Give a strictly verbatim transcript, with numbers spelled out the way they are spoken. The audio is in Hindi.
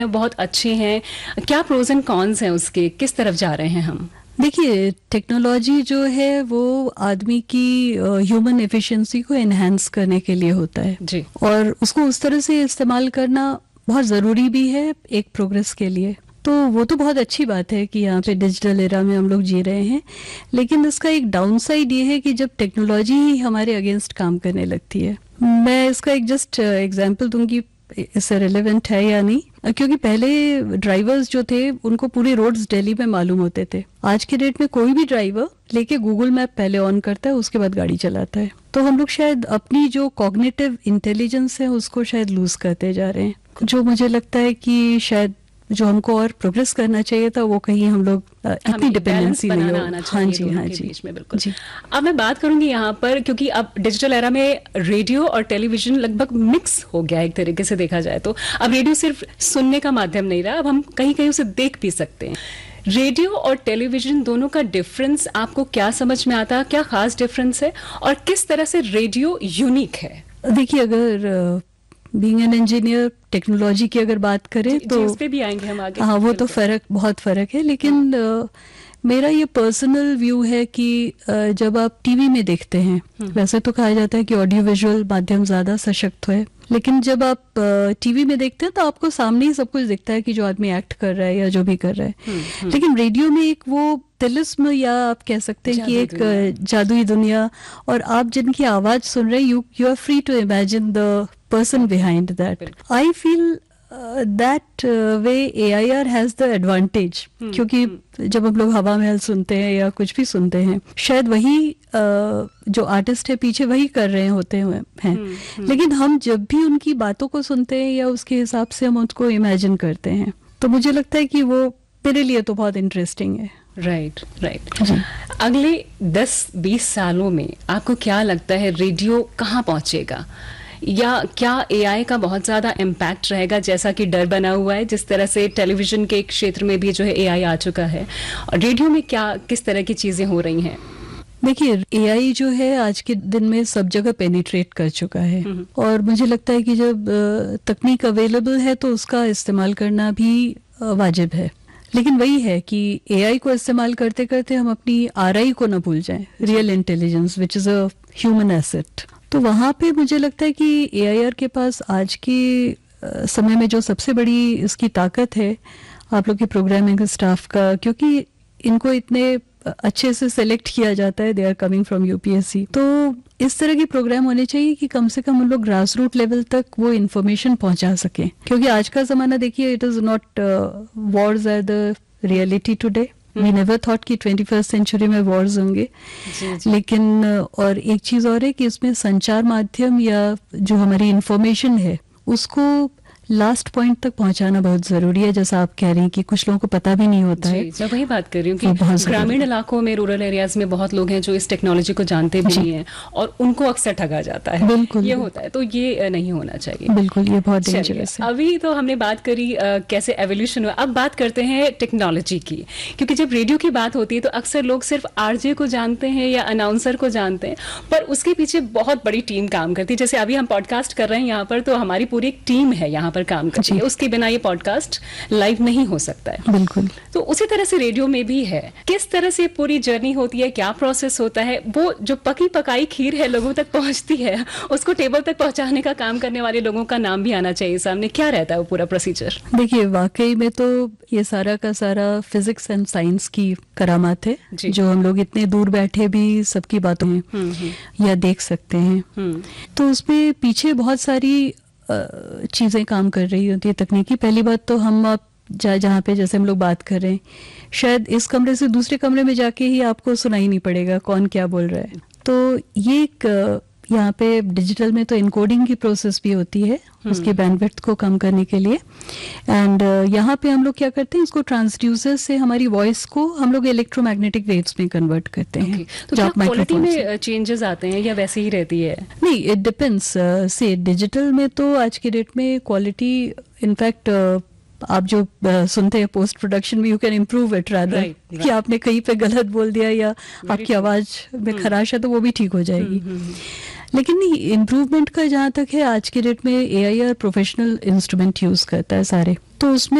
बहुत अच्छे हैं, क्या प्रोज एंड कॉन्स हैं उसके, किस तरफ जा रहे हैं हम? देखिए, टेक्नोलॉजी जो है वो आदमी की ह्यूमन एफिशिएंसी को एनहांस करने के लिए होता है जी। और उसको उस तरह से इस्तेमाल करना बहुत ज़रूरी भी है एक प्रोग्रेस के लिए। तो वो तो बहुत अच्छी बात है कि यहाँ पे डिजिटल एरा में हम लोग जी रहे हैं, लेकिन इसका एक डाउन साइड ये है कि जब टेक्नोलॉजी ही हमारे अगेंस्ट काम करने लगती है। मैं इसका एक जस्ट एग्जांपल दूंगी, इससे रिलेवेंट है या नहीं, क्योंकि पहले ड्राइवर्स जो थे उनको पूरे रोड्स दिल्ली में मालूम होते थे। आज के डेट में कोई भी ड्राइवर लेके गूगल मैप पहले ऑन करता है, उसके बाद गाड़ी चलाता है। तो हम लोग शायद अपनी जो कॉग्निटिव इंटेलिजेंस है उसको शायद लूज करते जा रहे हैं, जो मुझे लगता है कि शायद जो हमको और प्रोग्रेस करना चाहिए था वो कहीं हम लोग इतनी डिपेंडेंसी नहीं हो। हाँ जी, हाँ जी, बीच में बिल्कुल जी। अब मैं बात करूंगी यहाँ पर, क्योंकि अब डिजिटल एरा में रेडियो और टेलीविजन लगभग मिक्स हो गया एक तरीके से देखा जाए तो। अब रेडियो सिर्फ सुनने का माध्यम नहीं रहा, अब हम कहीं कहीं उसे देख भी सकते हैं। रेडियो और टेलीविजन दोनों का डिफरेंस आपको क्या समझ में आता है, क्या खास डिफरेंस है और किस तरह से रेडियो यूनिक है? देखिए, अगर बीइंग एन इंजीनियर टेक्नोलॉजी की अगर बात करें जी, तो जी, उस पे भी आएंगे हम आगे। हाँ, वो तो फर्क बहुत फर्क है, लेकिन आ, मेरा ये पर्सनल व्यू है कि आ, जब आप टीवी में देखते हैं, वैसे तो कहा जाता है कि ऑडियो विजुअल माध्यम ज्यादा सशक्त है, लेकिन जब आप टीवी में देखते हैं तो आपको सामने ही सब कुछ दिखता है कि जो आदमी एक्ट कर रहा है या जो भी कर रहा है। लेकिन रेडियो में एक वो तिलिस्म या आप कह सकते हैं कि एक जादुई दुनिया, और आप जिनकी आवाज सुन रहे हैं, you you are free to imagine the person behind that. I feel uh, that uh, way A I R has the advantage, hmm, क्योंकि hmm. जब हम लोग हवा महल सुनते हैं या कुछ भी सुनते हैं, शायद वही uh, जो आर्टिस्ट है पीछे वही कर रहे होते हुए हैं, hmm, hmm. लेकिन हम जब भी उनकी बातों को सुनते हैं या उसके हिसाब से हम उसको इमेजिन करते हैं, तो मुझे लगता है कि वो मेरे लिए तो बहुत इंटरेस्टिंग है। Right right, right right. अगले दस बीस सालों में आपको क्या लगता है रेडियो कहाँ पहुंचेगा, या क्या एआई का बहुत ज्यादा इम्पैक्ट रहेगा, जैसा कि डर बना हुआ है जिस तरह से टेलीविजन के क्षेत्र में भी जो है एआई आ चुका है, और रेडियो में क्या किस तरह की चीजें हो रही हैं? देखिए, एआई जो है आज के दिन में सब जगह पेनिट्रेट कर चुका है, और मुझे लगता है कि जब तकनीक अवेलेबल है तो उसका इस्तेमाल करना भी वाजिब है। लेकिन वही है कि एआई को इस्तेमाल करते करते हम अपनी आरआई को न भूल जाएं, real intelligence which is a human asset. तो वहाँ पे मुझे लगता है कि एआईआर के पास आज के समय में जो सबसे बड़ी इसकी ताकत है आप लोग के प्रोग्रामिंग स्टाफ का, क्योंकि इनको इतने अच्छे से सेलेक्ट किया जाता है, they are coming from UPSC. तो इस तरह के प्रोग्राम होने चाहिए कि कम से कम हम लोग ग्रास रूट लेवल तक वो इन्फॉर्मेशन पहुंचा सकें, क्योंकि आज का जमाना देखिए, it is not Wars are the reality today. We never thought कि ट्वेंटी फर्स्ट सेंचुरी में वॉर्स होंगे, लेकिन और एक चीज और है कि इसमें संचार माध्यम या जो हमारी इंफॉर्मेशन है उसको लास्ट पॉइंट तक पहुंचाना बहुत जरूरी है। जैसा आप कह रही हैं कि कुछ लोगों को पता भी नहीं होता है। मैं वही बात कर रही हूँ कि ग्रामीण इलाकों में, रूरल एरियाज में बहुत लोग हैं जो इस टेक्नोलॉजी को जानते भी नहीं है और उनको अक्सर ठगा जाता है। बिल्कुल, ये होता है, तो ये नहीं होना चाहिए। बिल्कुल, ये बहुत डेंजरस है। अभी तो हमने बात करी आ, कैसे एवोल्यूशन हुआ, अब बात करते हैं टेक्नोलॉजी की, क्योंकि जब रेडियो की बात होती है तो अक्सर लोग सिर्फ आरजे को जानते हैं या अनाउंसर को जानते हैं, पर उसके पीछे बहुत बड़ी टीम काम करती है। जैसे अभी हम पॉडकास्ट कर रहे हैं यहाँ पर, तो हमारी पूरी एक टीम है यहाँ पर काम करती है, के बिना ये पॉडकास्ट लाइव नहीं हो सकता है। बिल्कुल। तो उसी तरह से रेडियो में भी है, किस तरह से पूरी जर्नी होती है, क्या प्रोसेस होता है, वो जो पकी पकाई खीर है लोगों तक पहुंचती है, उसको टेबल तक पहुंचाने का काम करने वाले लोगों का नाम भी आना चाहिए सामने। क्या रहता है वो पूरा प्रोसीजर? देखिए, वाकई में तो ये सारा का सारा फिजिक्स एंड साइंस की करामात है, जो हम लोग इतने दूर बैठे भी सबकी बातों या देख सकते हैं। तो उसमें पीछे बहुत सारी चीजें काम कर रही होती है तकनीकी। पहली बात तो हम आप जा जहाँ पे जैसे हम लोग बात कर रहे हैं, शायद इस कमरे से दूसरे कमरे में जाके ही आपको सुनाई नहीं पड़ेगा कौन क्या बोल रहा है। तो ये एक यहाँ पे डिजिटल में तो इनकोडिंग की प्रोसेस भी होती है उसकी बैंडविड्थ को कम करने के लिए, एंड uh, यहाँ पे हम लोग क्या करते हैं, इसको ट्रांसड्यूसर से हमारी वॉइस को हम लोग इलेक्ट्रोमैग्नेटिक वेव्स में कन्वर्ट करते हैं। okay. तो क्या क्वालिटी में चेंजेस आते हैं या वैसे ही रहती है? नहीं, इट डिपेंड्स। से डिजिटल में तो आज के डेट में क्वालिटी, इनफैक्ट आप जो uh, सुनते हैं पोस्ट प्रोडक्शन में, you can improve it rather, कि आपने कहीं पे गलत बोल दिया या आपकी आवाज में खराश है तो वो भी ठीक हो जाएगी। लेकिन नहीं, इम्प्रूवमेंट का जहाँ तक है, आज के डेट में AI are professional instrument use करता है सारे, तो उसमें